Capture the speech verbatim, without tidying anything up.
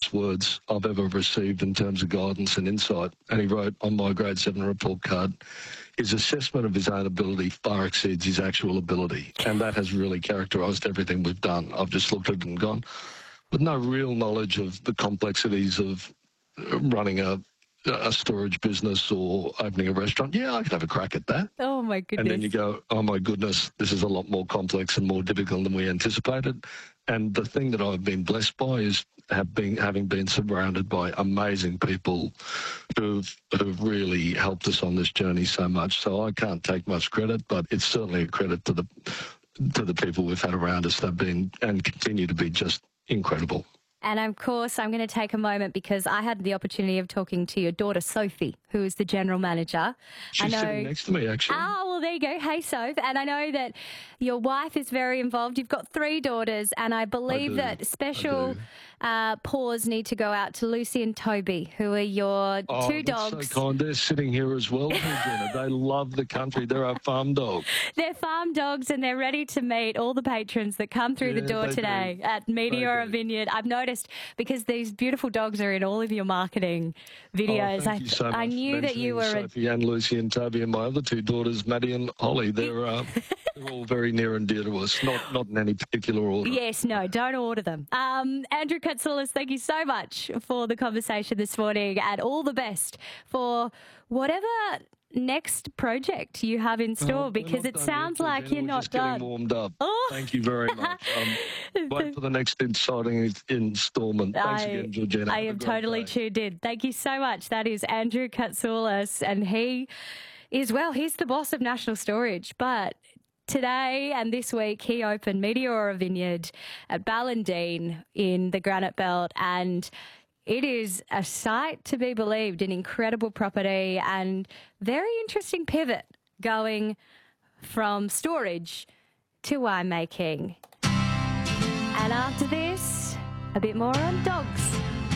best words I've ever received in terms of guidance and insight. And he wrote on my grade seven report card, his assessment of his own ability far exceeds his actual ability. And that has really characterised everything we've done. I've just looked at it and gone, with no real knowledge of the complexities of running a a storage business or opening a restaurant, yeah, I could have a crack at that. Oh, my goodness. And then you go, oh, my goodness, this is a lot more complex and more difficult than we anticipated. And the thing that I've been blessed by is have been, having been surrounded by amazing people who've, who've really helped us on this journey so much. So I can't take much credit, but it's certainly a credit to the to the people we've had around us. They've been and continue to be just incredible. And of course, I'm going to take a moment because I had the opportunity of talking to your daughter, Sophie, who is the general manager. She's I know... sitting next to me, actually. Oh, well, there you go. Hey, Soph. And I know that your wife is very involved. You've got three daughters, and I believe I that special uh, paws need to go out to Lucy and Toby, who are your oh, two that's dogs. So kind. They're sitting here as well, Jenna. They love the country. They're our farm dogs. They're farm dogs, and they're ready to meet all the patrons that come through Yeah, the door they today do. at Meteora do. Vineyard. I've noticed because these beautiful dogs are in all of your marketing videos. Oh, thank I, you so much I knew for that you were mentioning a Sophie and Lucy and Toby and my other two daughters, Maddie and Holly. They're, uh, they're all very near and dear to us, not not in any particular order. Yes, no, don't order them. Um, Andrew Katsoulis, thank you so much for the conversation this morning, and all the best for whatever next project you have in store, Oh, because it sounds like Jenna. you're We're not just done. getting warmed up. Oh. Thank you very much. Um, wait for the next exciting instalment. Thanks I, again, Georgina. I Have a am great totally day. tuned in. Thank you so much. That is Andrew Katsoulis, and he is, well, he's the boss of National Storage, but today and this week he opened Meteora Vineyard at Ballindine in the Granite Belt, and it is a sight to be believed, an incredible property and very interesting pivot going from storage to winemaking. And after this, a bit more on dogs.